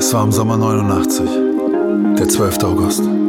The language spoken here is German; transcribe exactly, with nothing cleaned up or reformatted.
Es war im Sommer neunundachtzig, der zwölfte August.